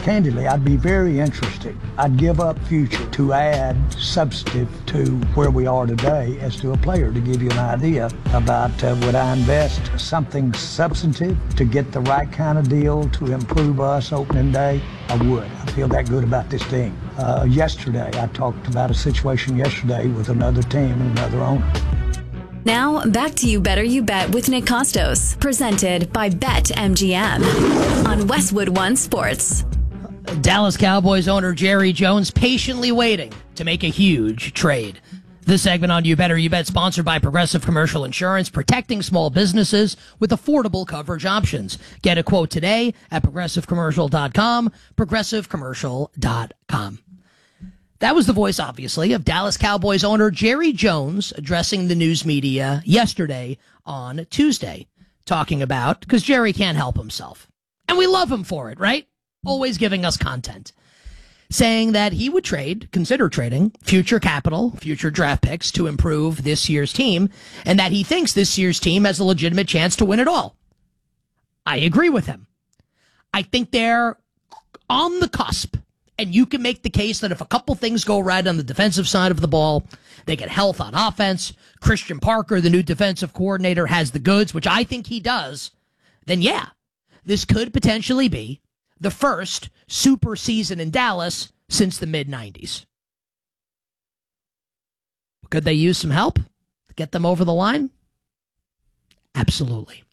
Candidly, I'd be very interested. I'd give up future to add substantive to where we are today as to a player, to give you an idea about would I invest something substantive to get the right kind of deal to improve us opening day? I would. I feel that good about this team. Yesterday, I talked about a situation yesterday with another team and another owner. Now, back to You Better You Bet with Nick Costos, presented by BetMGM on Westwood One Sports. Dallas Cowboys owner Jerry Jones patiently waiting to make a huge trade. This segment on You Better You Bet, sponsored by Progressive Commercial Insurance, protecting small businesses with affordable coverage options. Get a quote today at progressivecommercial.com, progressivecommercial.com. That was the voice, obviously, of Dallas Cowboys owner Jerry Jones addressing the news media yesterday on Tuesday, talking about, because Jerry can't help himself. And we love him for it, right? Always giving us content. Saying that he would consider trading future capital, future draft picks to improve this year's team, and that he thinks this year's team has a legitimate chance to win it all. I agree with him. I think they're on the cusp, and you can make the case that if a couple things go right on the defensive side of the ball, they get health on offense, Christian Parker, the new defensive coordinator, has the goods, which I think he does, then yeah, this could potentially be the first super season in Dallas since the mid-90s. Could they use some help to get them over the line? Absolutely.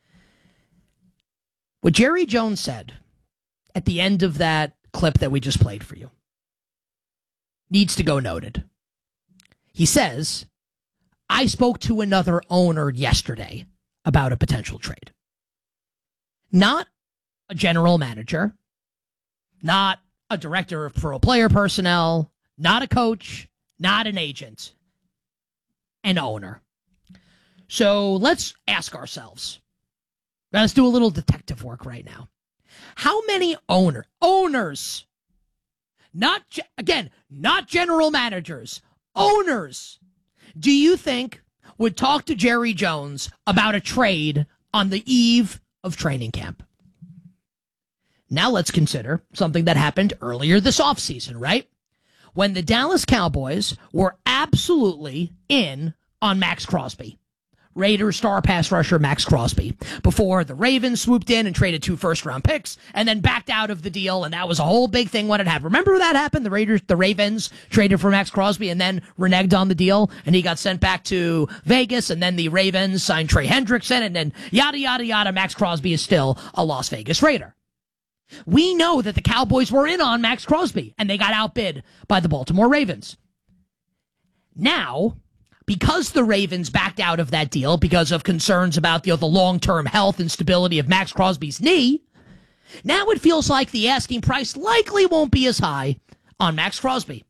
What Jerry Jones said at the end of that clip that we just played for you needs to go noted. He says, I spoke to another owner yesterday about a potential trade. Not a general manager, not a director of pro player personnel, not a coach, not an agent, an owner. So let's ask ourselves, let's do a little detective work right now. How many owners, not general managers, owners, do you think would talk to Jerry Jones about a trade on the eve of training camp? Now let's consider something that happened earlier this offseason, right? When the Dallas Cowboys were absolutely in on Max Crosby. Raiders star pass rusher Max Crosby, before the Ravens swooped in and traded 2 first-round picks and then backed out of the deal, and that was a whole big thing when it happened. Remember that happened? The Ravens traded for Max Crosby and then reneged on the deal, and he got sent back to Vegas, and then the Ravens signed Trey Hendrickson, and then yada, yada, yada. Max Crosby is still a Las Vegas Raider. We know that the Cowboys were in on Max Crosby, and they got outbid by the Baltimore Ravens. Now, because the Ravens backed out of that deal because of concerns about the long-term health and stability of Max Crosby's knee, now it feels like the asking price likely won't be as high on Max Crosby.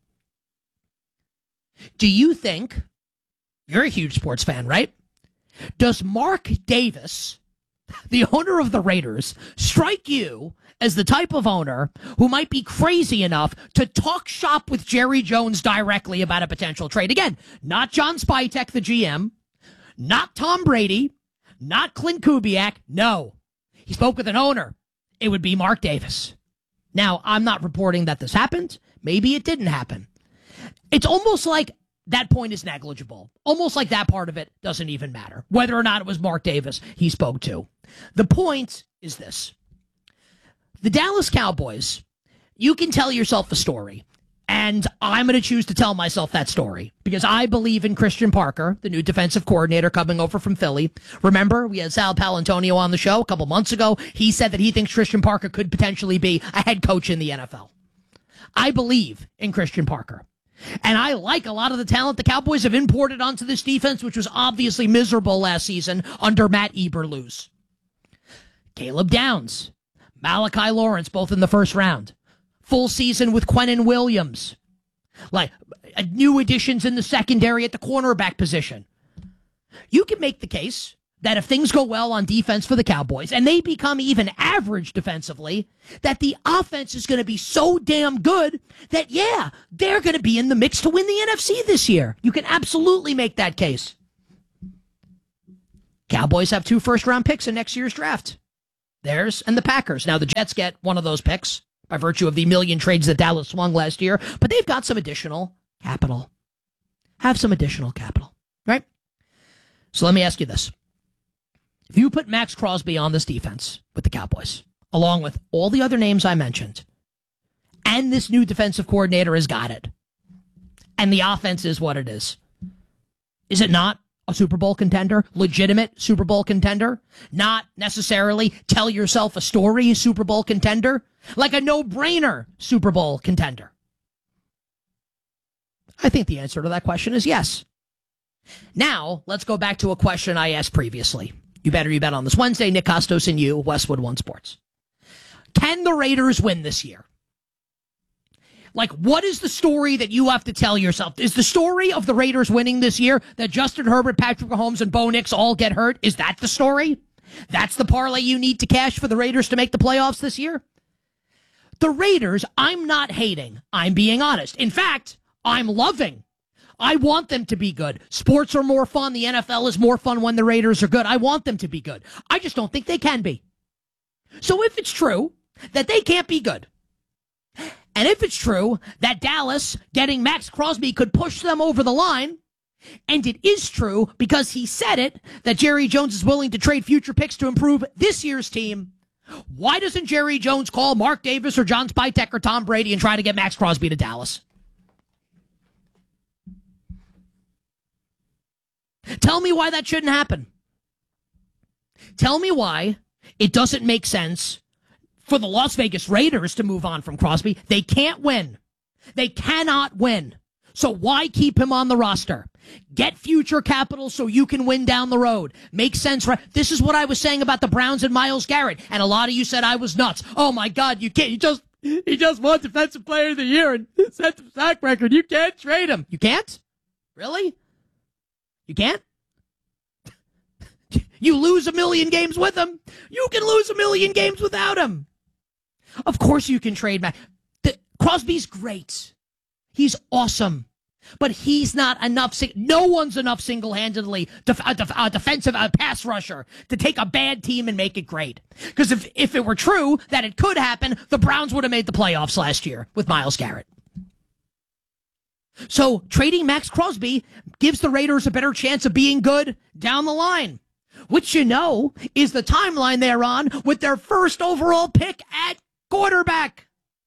Do you think, you're a huge sports fan, right? Does Mark Davis, the owner of the Raiders, strike you as the type of owner who might be crazy enough to talk shop with Jerry Jones directly about a potential trade? Again, not John Spytek, the GM, not Tom Brady, not Clint Kubiak. No, he spoke with an owner. It would be Mark Davis. Now, I'm not reporting that this happened. Maybe it didn't happen. It's almost like that point is negligible. Almost like that part of it doesn't even matter, whether or not it was Mark Davis he spoke to. The point is this. The Dallas Cowboys, you can tell yourself a story, and I'm going to choose to tell myself that story because I believe in Christian Parker, the new defensive coordinator coming over from Philly. Remember, we had Sal Palantonio on the show a couple months ago. He said that he thinks Christian Parker could potentially be a head coach in the NFL. I believe in Christian Parker. And I like a lot of the talent the Cowboys have imported onto this defense, which was obviously miserable last season under Matt Eberflus. Caleb Downs, Malachi Lawrence, both in the first round. Full season with Quinnen Williams. Like new additions in the secondary at the cornerback position. You can make the case that if things go well on defense for the Cowboys and they become even average defensively, that the offense is going to be so damn good that, yeah, they're going to be in the mix to win the NFC this year. You can absolutely make that case. Cowboys have 2 first-round picks in next year's draft. Theirs and the Packers. Now, the Jets get one of those picks, by virtue of the million trades that Dallas swung last year, but they've got some additional capital. Have some additional capital, right? So let me ask you this. If you put Max Crosby on this defense with the Cowboys, along with all the other names I mentioned, and this new defensive coordinator has got it, and the offense is what it is it not a Super Bowl contender? Legitimate Super Bowl contender? Not necessarily tell yourself a story Super Bowl contender? Like a no-brainer Super Bowl contender? I think the answer to that question is yes. Now, let's go back to a question I asked previously. You bet on this Wednesday. Nick Kostos and you, Westwood One Sports. Can the Raiders win this year? Like, what is the story that you have to tell yourself? Is the story of the Raiders winning this year that Justin Herbert, Patrick Mahomes, and Bo Nix all get hurt? Is that the story? That's the parlay you need to cash for the Raiders to make the playoffs this year? The Raiders, I'm not hating. I'm being honest. In fact, I'm loving. I want them to be good. Sports are more fun. The NFL is more fun when the Raiders are good. I want them to be good. I just don't think they can be. So if it's true that they can't be good, and if it's true that Dallas getting Max Crosby could push them over the line, and it is true because he said it, that Jerry Jones is willing to trade future picks to improve this year's team, why doesn't Jerry Jones call Mark Davis or John Spytek or Tom Brady and try to get Max Crosby to Dallas? Tell me why that shouldn't happen. Tell me why it doesn't make sense for the Las Vegas Raiders to move on from Crosby. They can't win. They cannot win. So why keep him on the roster? Get future capital so you can win down the road. Makes sense, right? This is what I was saying about the Browns and Myles Garrett. And a lot of you said I was nuts. Oh my God, you can't. He just won Defensive Player of the Year and set the sack record. You can't trade him. You can't? Really? You can't? You lose 1 million games with him. You can lose 1 million games without him. Of course you can trade Max. Crosby's great. He's awesome. But he's not enough. No one's enough single-handedly a defensive pass rusher to take a bad team and make it great. Because if it were true that it could happen, the Browns would have made the playoffs last year with Myles Garrett. So trading Max Crosby gives the Raiders a better chance of being good down the line, which you know is the timeline they're on with their first overall pick at quarterback.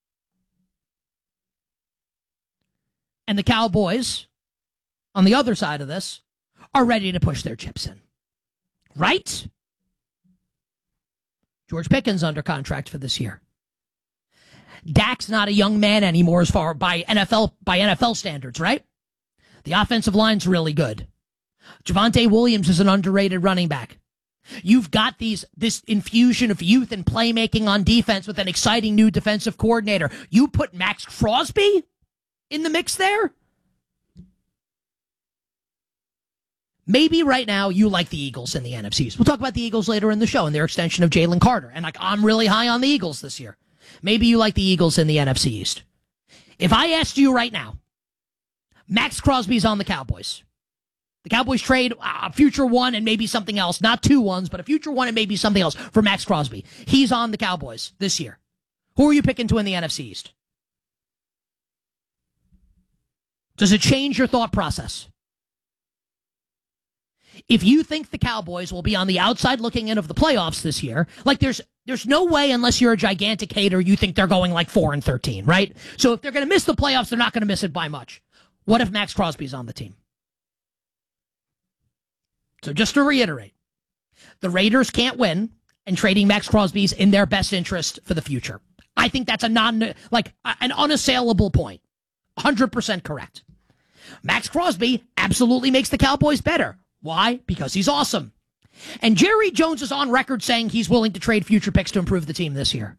And the Cowboys, on the other side of this, are ready to push their chips in. Right? George Pickens under contract for this year. Dak's not a young man anymore as far by NFL standards, right? The offensive line's really good. Javonte Williams is an underrated running back. You've got this infusion of youth and playmaking on defense with an exciting new defensive coordinator. You put Max Crosby in the mix there? Maybe right now you like the Eagles in the NFC. We'll talk about the Eagles later in the show and their extension of Jalen Carter. And I'm really high on the Eagles this year. Maybe you like the Eagles in the NFC East. If I asked you right now, Max Crosby's on the Cowboys. The Cowboys trade a future one and maybe something else. Not 2 ones, but a future one and maybe something else for Max Crosby. He's on the Cowboys this year. Who are you picking to win the NFC East? Does it change your thought process? If you think the Cowboys will be on the outside looking in of the playoffs this year, like there's no way unless you're a gigantic hater you think they're going like 4-13, right? So if they're going to miss the playoffs, they're not going to miss it by much. What if Max Crosby's on the team? So just to reiterate, the Raiders can't win, and trading Max Crosby's in their best interest for the future. I think that's an unassailable point. 100% correct. Max Crosby absolutely makes the Cowboys better. Why? Because he's awesome. And Jerry Jones is on record saying he's willing to trade future picks to improve the team this year.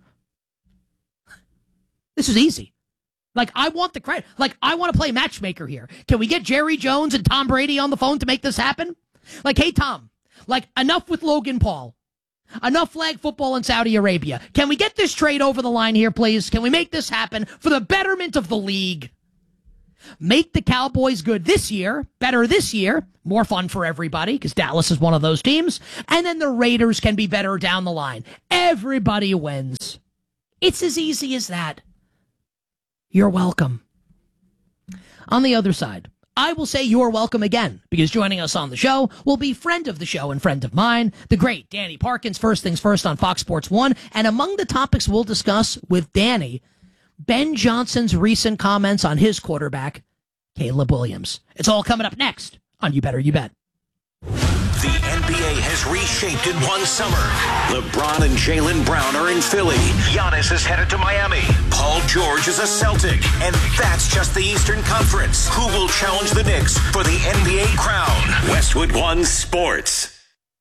This is easy. Like, I want the credit. Like, I want to play matchmaker here. Can we get Jerry Jones and Tom Brady on the phone to make this happen? Like, hey, Tom, like, enough with Logan Paul. Enough flag football in Saudi Arabia. Can we get this trade over the line here, please? Can we make this happen for the betterment of the league? Make the Cowboys good this year, better this year, more fun for everybody because Dallas is one of those teams, and then the Raiders can be better down the line. Everybody wins. It's as easy as that. You're welcome. On the other side, I will say you're welcome again, because joining us on the show will be friend of the show and friend of mine, the great Danny Parkins, First Things First on Fox Sports 1. And among the topics we'll discuss with Danny, Ben Johnson's recent comments on his quarterback, Caleb Williams. It's all coming up next on You Better You Bet. The NBA has reshaped in one summer. LeBron and Jaylen Brown are in Philly. Giannis is headed to Miami. Paul George is a Celtic. And that's just the Eastern Conference. Who will challenge the Knicks for the NBA crown? Westwood One Sports.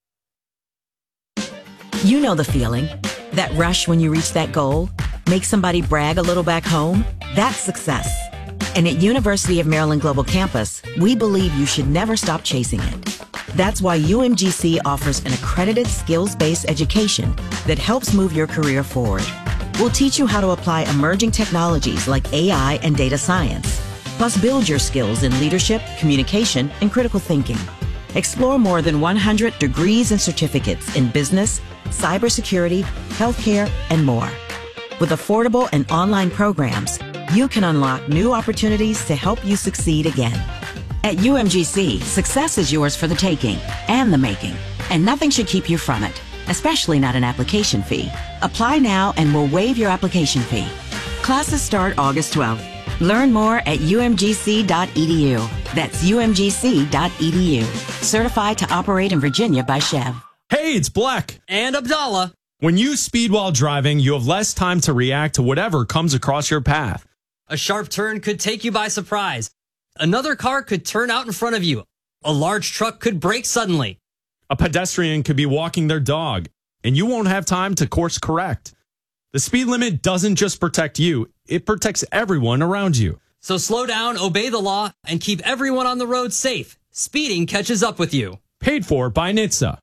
You know the feeling. That rush when you reach that goal. Make somebody brag a little back home. That's success. And at University of Maryland Global Campus, we believe you should never stop chasing it. That's why UMGC offers an accredited skills-based education that helps move your career forward. We'll teach you how to apply emerging technologies like AI and data science, plus build your skills in leadership, communication, and critical thinking. Explore more than 100 degrees and certificates in business, cybersecurity, healthcare, and more. With affordable and online programs, you can unlock new opportunities to help you succeed again. At UMGC, success is yours for the taking and the making, and nothing should keep you from it, especially not an application fee. Apply now and we'll waive your application fee. Classes start August 12th. Learn more at umgc.edu. That's umgc.edu. Certified to operate in Virginia by Chev. Hey, it's Black. And Abdallah. When you speed while driving, you have less time to react to whatever comes across your path. A sharp turn could take you by surprise. Another car could turn out in front of you. A large truck could brake suddenly. A pedestrian could be walking their dog, and you won't have time to course correct. The speed limit doesn't just protect you, it protects everyone around you. So slow down, obey the law, and keep everyone on the road safe. Speeding catches up with you. Paid for by NHTSA.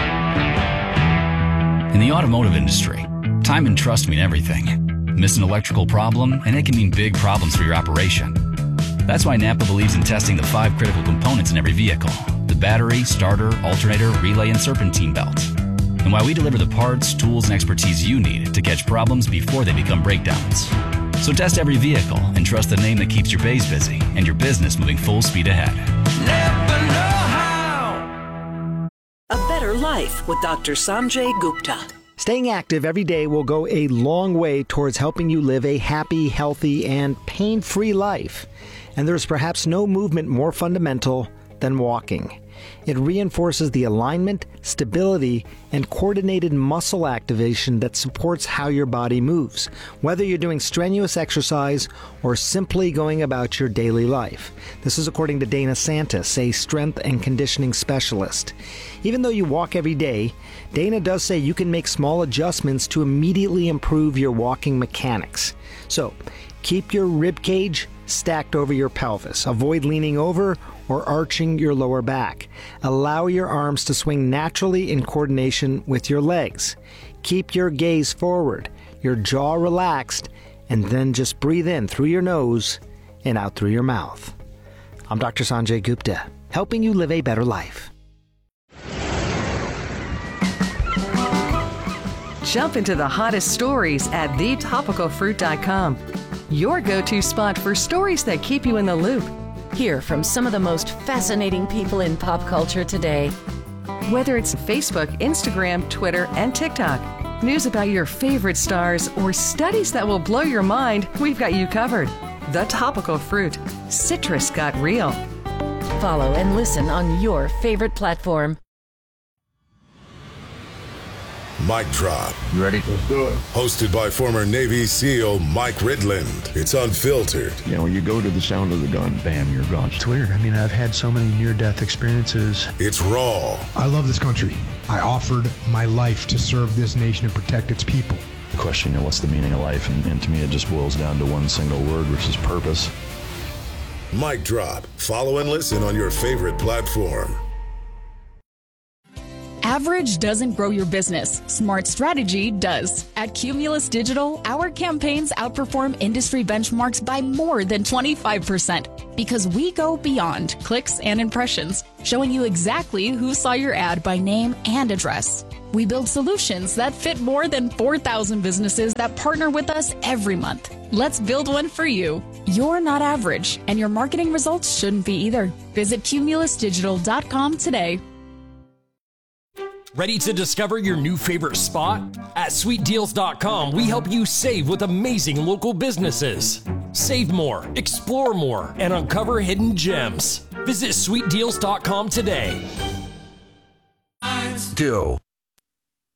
In the automotive industry, time and trust mean everything. Miss an electrical problem, and it can mean big problems for your operation. That's why Napa believes in testing the 5 critical components in every vehicle: the battery, starter, alternator, relay, and serpentine belt. And why we deliver the parts, tools, and expertise you need to catch problems before they become breakdowns. So test every vehicle and trust the name that keeps your bays busy and your business moving full speed ahead. Napa know-how. A better life with Dr. Sanjay Gupta. Staying active every day will go a long way towards helping you live a happy, healthy, and pain-free life. And there's perhaps no movement more fundamental than walking. It reinforces the alignment, stability, and coordinated muscle activation that supports how your body moves, whether you're doing strenuous exercise or simply going about your daily life. This is according to Dana Santis, a strength and conditioning specialist. Even though you walk every day, Dana does say you can make small adjustments to immediately improve your walking mechanics. So, keep your rib cage stacked over your pelvis. Avoid leaning over or arching your lower back. Allow your arms to swing naturally in coordination with your legs. Keep your gaze forward, your jaw relaxed, and then just breathe in through your nose and out through your mouth. I'm Dr. Sanjay Gupta, helping you live a better life. Jump into the hottest stories at thetopicalfruit.com. Your go-to spot for stories that keep you in the loop. Hear from some of the most fascinating people in pop culture today. Whether it's Facebook, Instagram, Twitter, and TikTok, news about your favorite stars, or studies that will blow your mind, we've got you covered. The Topical Fruit. Citrus got real. Follow and listen on your favorite platform. Mic Drop. You ready? Let's do it. Hosted by former Navy SEAL Mike Ridland. It's unfiltered. You know, you go to the sound of the gun, bam, you're gone. It's weird. I mean, I've had so many near-death experiences. It's raw. I love this country. I offered my life to serve this nation and protect its people. The question, you know, what's the meaning of life? And to me, it just boils down to one single word, which is purpose. Mic Drop. Follow and listen on your favorite platform. Average doesn't grow your business. Smart strategy does. At Cumulus Digital, our campaigns outperform industry benchmarks by more than 25% because we go beyond clicks and impressions, showing you exactly who saw your ad by name and address. We build solutions that fit more than 4,000 businesses that partner with us every month. Let's build one for you. You're not average, and your marketing results shouldn't be either. Visit cumulusdigital.com today. Ready to discover your new favorite spot? At sweetdeals.com, we help you save with amazing local businesses. Save more, explore more, and uncover hidden gems. Visit sweetdeals.com today. Do